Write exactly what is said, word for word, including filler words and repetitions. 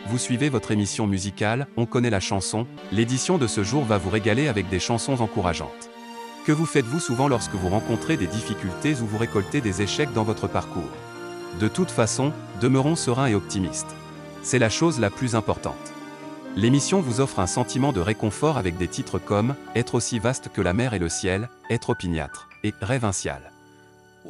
vous suivez votre émission musicale, On connaît la chanson. L'édition de ce jour va vous régaler avec des chansons encourageantes. Que vous faites-vous souvent lorsque vous rencontrez des difficultés ou vous récoltez des échecs dans votre parcours? De toute façon, demeurons sereins et optimistes. C'est la chose la plus importante. L'émission vous offre un sentiment de réconfort avec des titres comme « Être aussi vaste que la mer et le ciel »,« Être opiniâtre » et « Rêve incial ».